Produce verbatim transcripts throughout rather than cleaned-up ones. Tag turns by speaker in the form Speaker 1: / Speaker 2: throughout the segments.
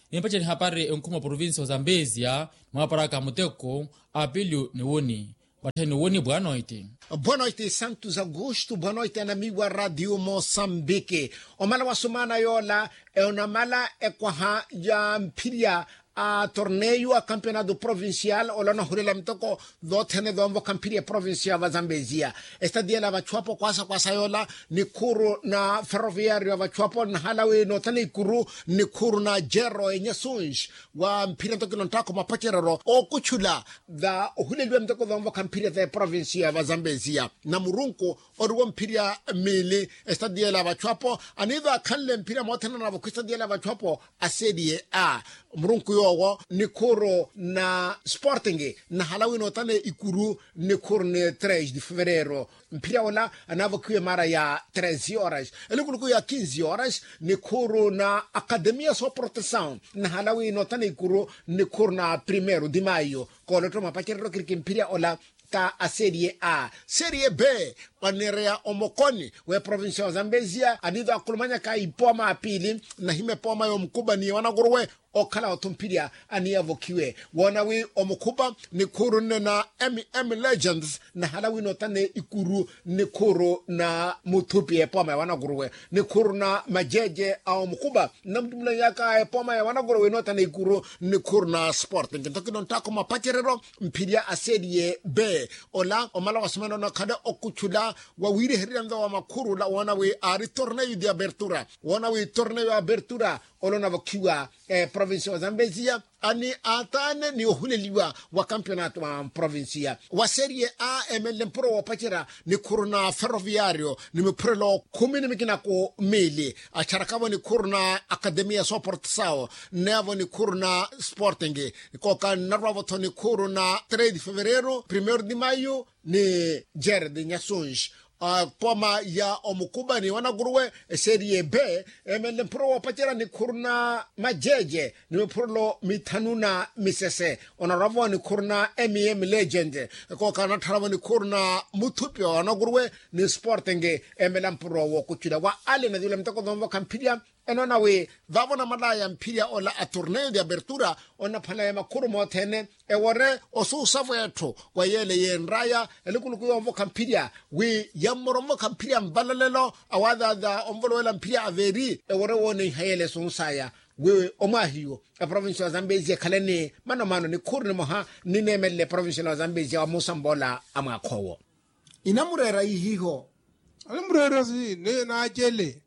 Speaker 1: impache ni hapari enkumo provinsi wa Zambezia mwaparaka muteko apilio ni woni bateni woni boa noite.
Speaker 2: Boa noite, Santos Augusto. Boa noite, amigo a Radio Moçambique. O mala wa sumana yola é una mala é kwa ya mpiria a torneio a campeonato provincial o lana hurela mtoko do tene do mbo campeonato provincial wa Zambezia. Esta dia la vachuapo kwasa kwasa yola ni kuru na ferroviario vachuapo na halawe no tane kuru ni kuru na jero e nyasunj wa mpira toki nontako mapacherero o kuchula da hurela mtoko do mbo campeonato provincial wa Zambezia na murunko oruwa mpira mili. Esta dia la vachuapo anidha kanle mpira mwatena na vakuista dia la vachuapo asedie a murunku yo Nikuro na Sporting na halawi notane ikuru Nikuro ne três de fevereiro mpira ola anava kuye mara ya treze horas elikuluku ya quinze horas Nikuro na Academia Só Proteção na halawi notane ikuru Nikuro na primeiro de maio koletro mapakero kiriki mpira ola ta a Série A. Série B, panerea omokoni, we provinsi wa Zambezia, anido akulumanya ka ipoma apili, na hime poma yo mkuba ni wanaguruwe, okala otumpiria aniya vokiwe. Wanawi omukuba ni kuru na M M Legends, na halawi notane ikuru ni kuru na mutupi e poma ya wanaguruwe. Ni kuru na majeje au mkuba, na mtumla yaka e poma ya wanaguruwe notane ikuru ni kuru na Sporting. Ntoki nontako mapacherero, mpiria a Série B. Ola omala wasimano na kada okuchula wa wiri herianda wa makuru la wana we ari torneio de abertura wana we torneio abertura olona wakiwa eh, provinsi wa Zambezia ani atane ni ohuleliwa wa campeonato wa provincia wa Serie A M L Pro wa pachira ni kuruna ferroviario ni mprelo kumi ni mikina ko mili acharakawa ni kuruna Academia Só Proteção nevo ni kuruna Sporting koka narwa to ni kuruna três de fevereiro primeiro de maio ni Jere de Nyasunj. Uh, poma ya omukuba ni wanaguruwe Serie B emele pro wapachera ni kurna majeje ni pro mitanuna misese onaravo ni kurna M M Legend ko kana tarawo ni kurna mutupi wanaguruwe ni Sporting emele pro wokuchida wa ale na dile mtako dombo kampidia enona we vavona malaya mpiria ola a torneio de abertura ona phala makuru mothene e wore osu savo yetho kwa yele yenraya elikuluku yomvo kampiria we yamoromo kampiria mbalalelo awadha da omvolwela mpiria averi e wore woni hayele sunsaya we omahiyo a province wa Zambezia kalene mano mano ni kurni moha ni nemele province wa Zambezia wa Musambola amakhowo inamurera ihiho
Speaker 3: alimurera si ne na ajele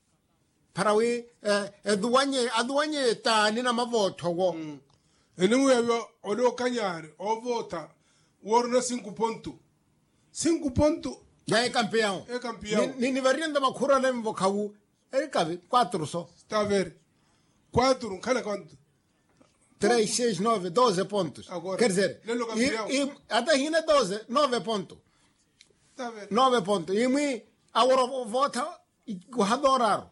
Speaker 2: parawe eh eduwanye aduwanye ta nina mavoto wo
Speaker 3: mm. Enimu yayo odo kanyare o vota worna cinco ponto cinco ponto
Speaker 2: ya e campeão
Speaker 3: é campeão
Speaker 2: ni ni variando makura le mvokawu e cabe quatro só
Speaker 3: está ver quatro kana quanto
Speaker 2: três seis nove doze pontos
Speaker 3: agora,
Speaker 2: quer dizer e, e até hina doze nove pontos
Speaker 3: está ver
Speaker 2: nove pontos e mi agora vota e guardaram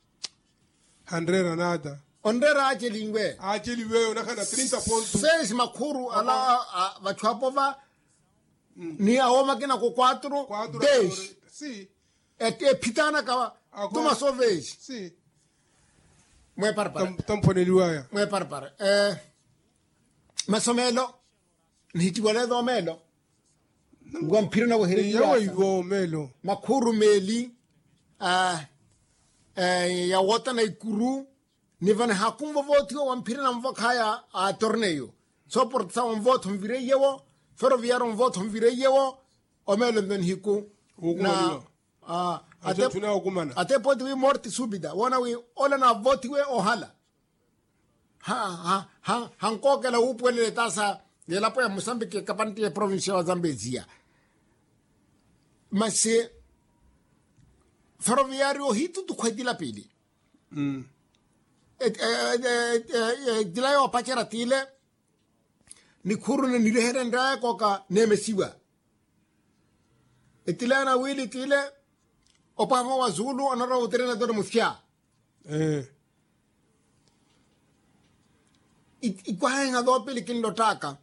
Speaker 3: Handrera nada.
Speaker 2: Ondera aje lingwe.
Speaker 3: Aje liwe unakana trinta pontos.
Speaker 2: Seis makuru ala vachuapova mm. Ni aoma kina ko quatro.
Speaker 3: Quatro.
Speaker 2: dez.
Speaker 3: Si.
Speaker 2: Ete pitana kawa. Tuma só vez.
Speaker 3: Si.
Speaker 2: Mwe parpara.
Speaker 3: Tam tampone liwaya.
Speaker 2: Mwe parpara. Eh. Masomelo. Nihitiwale do melo. Gwampiro na wahiri.
Speaker 3: Yawa iwo melo.
Speaker 2: Makuru meli. Ah. Eh, ya wota na ikuru ni vana hakumva voti wa mpira na mvakaya a torneio so porta un voto mvire yewo ferroviario un voto mvire yewo omelo nden hiku na a
Speaker 3: ate tuna okumana
Speaker 2: ate poti wi morti subida wana wi ola na voti we ohala ha ha ha hankoke la upwele tasa de la poya Mozambique kapanti provincia wa Zambezia mase ferroviario hitu tu kwa dila pili
Speaker 3: mm
Speaker 2: et eh dilayo pachera tile ni kuru ne nilehera nda koka nemesiwa etilana wili tile opamo wa Zulu anara uterena do mufia
Speaker 3: eh
Speaker 2: ikwahenga do pili kinlotaka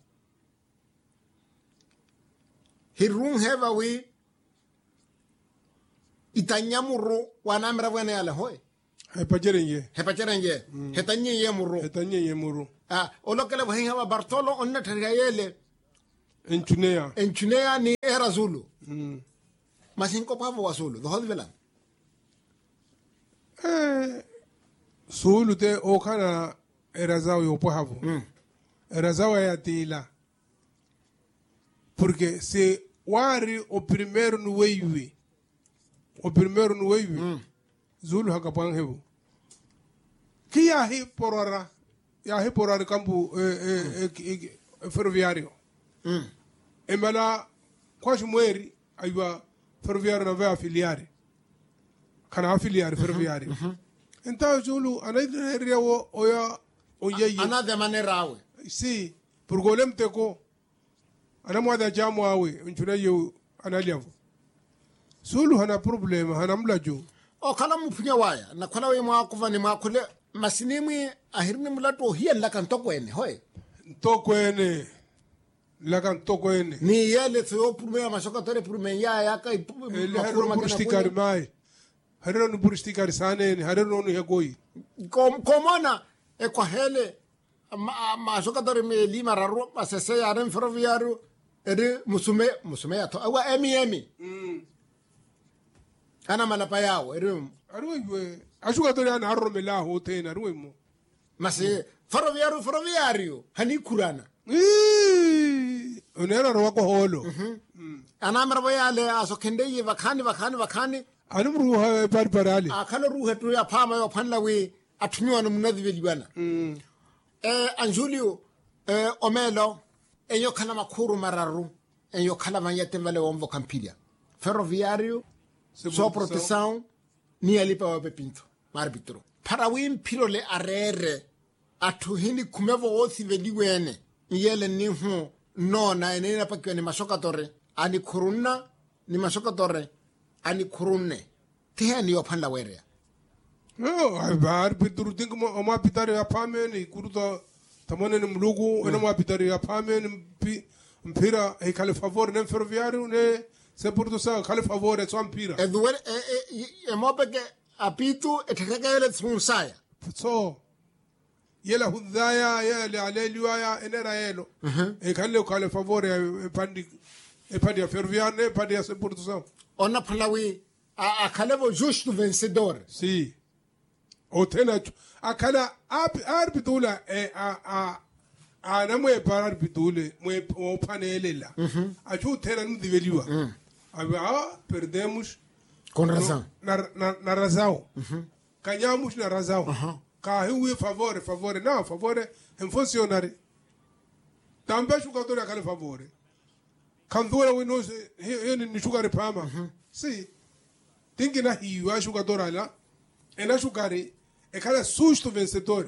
Speaker 2: hirun heva wi itanyamuru wanamra bwana yale hoy
Speaker 3: hepa jerenye
Speaker 2: hepa jerenye hetanye ye muru
Speaker 3: hetanye ye muru
Speaker 2: ah olokele bo hinga Bartolo onna tariyele
Speaker 3: enchunea
Speaker 2: enchunea ni era Zulu mm masinko pavo wa Zulu the vela
Speaker 3: eh Zulu te okana era zao yo pavo mm era zao ya tila porque se wari o primeiro no weiwe o primeiro no weiwe mm. Zulu hakapan hebu que ya hi porora ya hi porora campo eh, eh, eh, ferroviário
Speaker 2: mm.
Speaker 3: embala quase mueri aiba ferroviário não vai afiliar kana afiliar ferroviário mm -hmm. Então Zulu anaidria o oya oyeyi
Speaker 2: ana de maneira awe
Speaker 3: si por golem teko ana moda jamu awe unchuna yo analiavu Zulu hana problema hana mlajo
Speaker 2: o kala mupunya waya na kala we mwa kuva ni mwa kule masinimwi ahirni mulato hiya lakan tokwene hoy
Speaker 3: tokwene lakan tokwene
Speaker 2: ni yele tso purme mashoka tore purme ya ya kai
Speaker 3: purme puristikari mai harero no puristikari sane harero no hegoi
Speaker 2: kom komona e kwa hele mashoka tore me lima raro pasese ya ren ferroviario ede musume musume ya to awa emi emi mm ana malapa yawo ede
Speaker 3: arwe ashuka tore ana harro mela ho tena arwe mo
Speaker 2: mase ferroviario ferroviario hani kurana
Speaker 3: eh onera ro wako holo
Speaker 2: mhm mm. Ana marabo yale aso kende yi vakani vakani vakani
Speaker 3: anumru ha par parali
Speaker 2: akala ruhe to ya phama yo phanla we athunywa no munadi belibana
Speaker 3: mm
Speaker 2: eh Anjulio eh Omelo enyo khala makhuru mararu enyo khala manyete vale womvo Campilia ferroviario so proteção ni alipa wa pepinto marbitro para wim pilo le arere athu hini kumevo othi veliwene yele ni hu no na enena pakene mashoka tore ani khurunna ni mashoka tore ani khurunne tehani yo phanla were
Speaker 3: no abar pituru tingo ma pitare ya pame ni kuruta tamone ni mlugu ena ma pitare ya pame ni mpira e kale favore nem ferroviario ne se porto sa kale favore so mpira
Speaker 2: e duere e e mo peke apitu etekele tsunsaya
Speaker 3: so yela hudaya yela aleliwa enera yelo e kale kale favore e pandi e pandi ferroviario e pandi se porto sa
Speaker 2: ona phlawi a kalevo justo vencedor
Speaker 3: si o tena akala arbitula e a a ana mwe para arbitule mwe o panelela a chu tena no diveliwa aba perdemos
Speaker 2: com razão
Speaker 3: na na, na razão ganhamos na razão ka hiwe favore favore não favore em funcionário também jogador aquele favore quando we nos ele ni jogar pama si tingi na hiwa jogador ala ena jogare e kala susto vencedor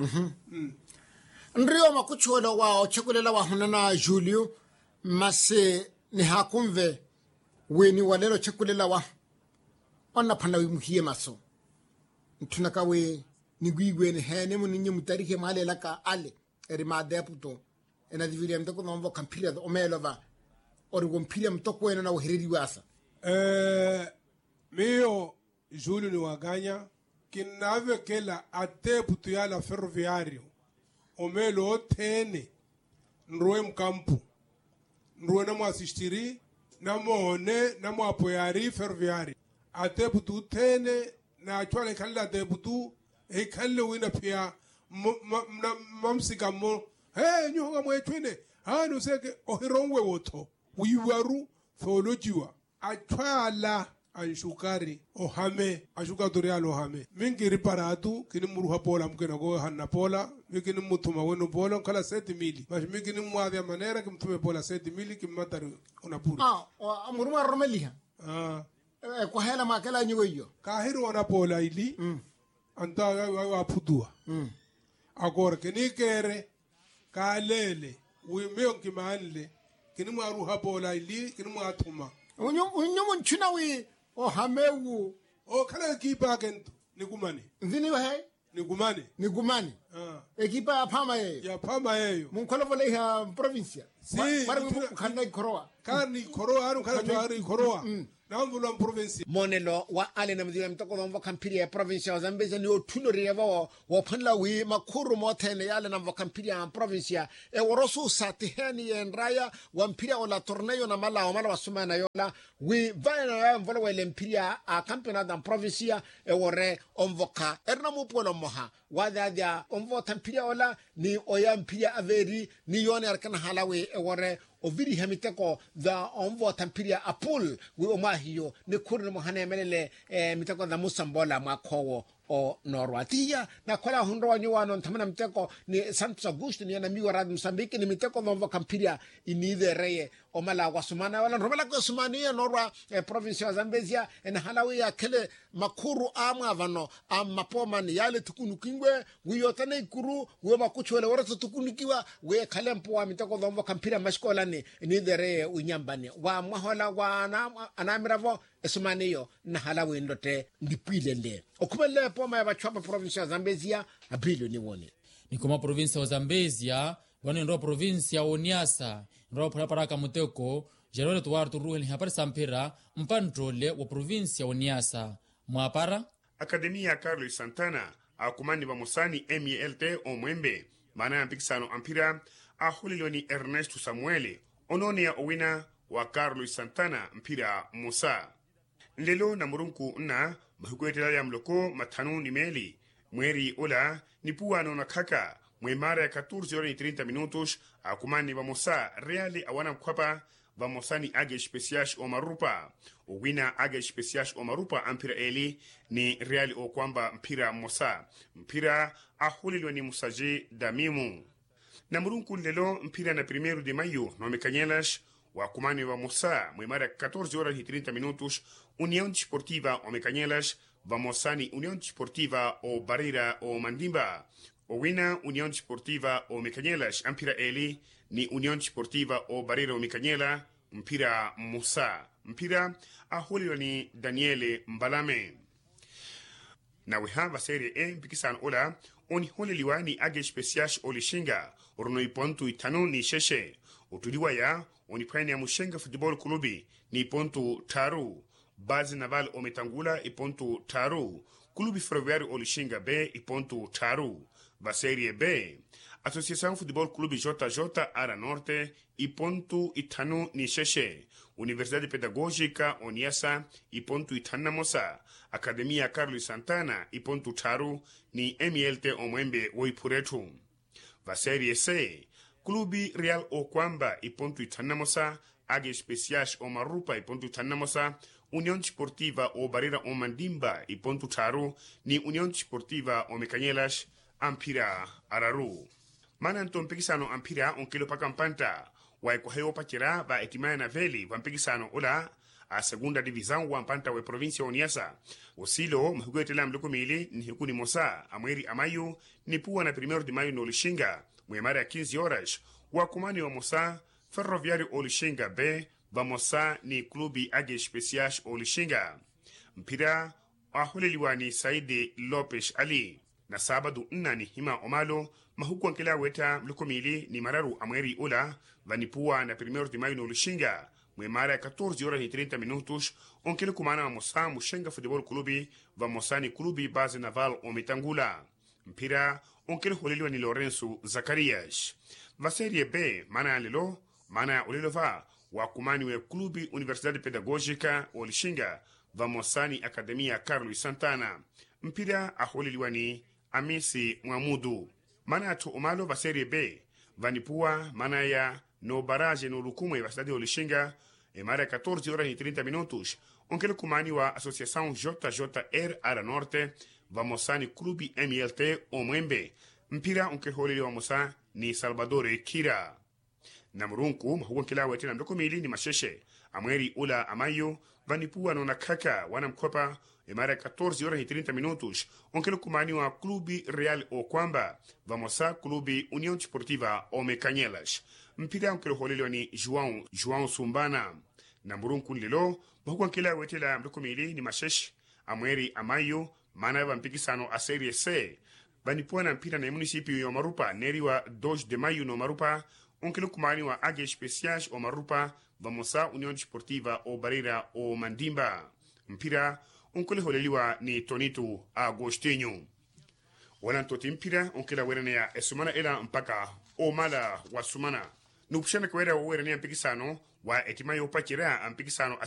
Speaker 2: nrio makuchola wa ochakulela wa hunana Julio mase ni hakumve weni walelo chakulela wa ona phana wi muhiye maso ntunaka we ni gwigwe ni hene mu ninye mutarike malela ka ale eri ma deputo ena diviri mtoko nombo Campilia do Omelova ori gompilia mtoko ena na uhereri wasa
Speaker 3: eh mio Julio ni waganya kinave kela ateputu ya la ferroviario Omelo tene nroe mkampu nroe na mwasistiri na mwone na mwapoyari ferroviario ateputu tene na achwale kalla ateputu e kalle wina pia mamsika mo he nyonga mwetwine hanu seke ohironwe woto wiwaru theologiwa achwala anshukari ohame ashuka dorialo ohame mingi paratu kini muruha pola mkena go hanna pola mikini mutuma wenu pola kala sete mili mas mikini mwadya manera kimtume pola sete mili kimmatari unapuri
Speaker 2: ah amuruma romeliha
Speaker 3: ah
Speaker 2: e ko hela makela nyuyo
Speaker 3: kahiru wana pola ili mm. anta wa pudua
Speaker 2: mm.
Speaker 3: agora kini kere kalele wi meon kimanle kini mwaruha pola ili kini mwatuma
Speaker 2: unyo unyo nchuna wi o hamewu
Speaker 3: o kala kipa kento nikumani
Speaker 2: ndini he
Speaker 3: nikumani
Speaker 2: nikumani
Speaker 3: ah
Speaker 2: ekipa ya pama yeyo
Speaker 3: ya pama yeyo
Speaker 2: munkola vole ya provincia
Speaker 3: si
Speaker 2: mara mu kanai koroa
Speaker 3: kani koroa anu kala jari koroa namvulwa province
Speaker 2: monelo wa ale na mdira mtoko wa mvakampiri ya province ya Zambezi ni otunori ya wa wapanla wi makuru motene ya ale na mvakampiri ya province ya e worosu satiheni ya nraya wa mpira ola torneo na mala wa mala wa suma na yola wi vaya na ya mvolo wa ile mpira a campeonato da province ya e wore omvoka erna mupolo moha wadadya omvota mpira ola ni oya mpira averi ni yone arkana halawe e wore oviri hamiteko da omvo tampiria apul wi omahiyo ne kurne mo hanemelele eh, miteko da musambola makowo o norwatia na kola hundo wanyo wano ntamana miteko ni Santos Augusto ni anamiwa rad Msambiki ni miteko da omvo kampiria inide reye omala wasumana wala romela kwa sumania norwa eh, province ya Zambezia en halawe ya kele makuru amwa vano am mapomani yale tukunukingwe wiyotane ikuru we makuchwele woroto tukunikiwa we kalempo wa miteko da omvo kampiria mashkola ni dere unyambani wa mahola wa anamiravo esumaniyo na halawe ndote ndipilele okubele poma ya bachwa province ya Zambezia abilo ni woni
Speaker 1: ni koma province ya Zambezia wani ndo province ya Oniasa ndo paraka muteko Jerome Tuartu ruheli hapari sampira mpantole wa province ya Oniasa mwapara
Speaker 4: Akademia Carlos Santana akumani wa Mosani M E L T omwembe mana ya mpikisano ampira ahulilioni Ernesto Samuele onone ya owina wa Carlos Santana mpira Musa nlelo na murunku na mahukwetela ya mloko matanu ni meli mweri ola nipuwa na kaka mwemara ya catorze horas y treinta minutos akumani wa Musa reali awana mkwapa wa Mosani age especiash o marupa owina age especiash o marupa ampira eli ni reali o kwamba mpira Musa mpira ahulilioni Musaje Damimu na murunku lelo mpira na primero de mayo no mecanyelas wa kumani wa Musa mwemara catorze horas y treinta minutos União Desportiva o Mecanyelas va Mosani União Desportiva o Barreira o Mandimba o wina União Desportiva o Mecanyelas ampira eli ni União Desportiva o Barreira o Mecanyela mpira Musa mpira ahulio ni Daniele Mbalame na wihava serie E mpikisano ola oni huliliwa ni age especiash olishinga orno ipontu itanu ni sheshe utuliwa ya oni pwene ya Mushenga Football Clubi ni ipontu taru Base Naval Ometangula ipontu taru Clube Ferroviário Olishinga B ipontu taru va serie B Associação Football Clube J J Ara Norte ipontu itanu ni sheshe Universidade Pedagógica Oniasa ipontu itana mosa Academia Carlos Santana ipontu taru ni M L T omwembe woipuretu va serie C Clube Real Okwamba ipontu itana mosa Age Especiais o Marupa ipontu itana mosa União Desportiva o Barreira o Mandimba ipontu taru ni União Desportiva o Mecanyelas ampira araru mana nto mpikisano ampira onkilo pakampanta wa ekoheo pakira va etimaya na veli va mpikisano ola a segunda divisão wa mpanta wa província Oniasa osilo mhugwetela mlukumili ni hukuni mosa amweri amayu ni puwa na primero de mayo no Lishinga mwemara ya quinze horas wa kumani wa mosa Ferroviário Olishinga B va mosa ni klubi age especiais Olishinga mpira ahuleliwa ni Saidi Lopes Ali na sabadu nna ni hima omalo mahuku ankela weta mlukumili ni mararu amweri ola vanipuwa na primero de mayo no Lishinga mwemara ya catorze horas y treinta minutos onkele kumana wa mosa Mushenga Football Clube va mosa ni klubi Base Naval Ometangula mpira onkele huleliwa ni Lorenzo Zacarias va serie B mana lelo mana ulelo va wa kumani we klubi Universidade Pedagógica Olishinga va mosa ni Academia Carlos Santana mpira ahuleliwa ni Amisi Mwamudu mana to omalo va serie B vanipuwa mana ya no baraje no lukume va stade Olishinga e mara catorze horas y treinta minutos onkele kumani wa Associação J J R Ara Norte va mosa ni klubi M L T omwembe mpira onkele holeliwa mosa ni Salvador Kira na murunku mahuwa nkela wetina mdokomili ni masheshe amweri ula amayo vanipuwa no nakaka wana mkopa emara catorze horas y treinta minutos onkele kumani wa klubi Real Okwamba va mosa klubi União Desportiva o Mecanyelas mpira onkele holeliwa ni João João Sumbana na murunku lilo mahuwa nkela wetila mdokomili ni masheshe amweri amayo mana va mpikisano a serie C vanipuwa na mpira na municipio ya Marupa neri wa dois de mayo no Marupa onkele kumani wa águia especiais o marupa vamosa união desportiva o barreira o mandimba mpira onkele holeliwa ni tonito agostinho wala ntoti mpira onkela werene ya esumana ela mpaka o mala wa sumana nupshana kwera werene ya mpikisano wa etimayo pachira mpikisano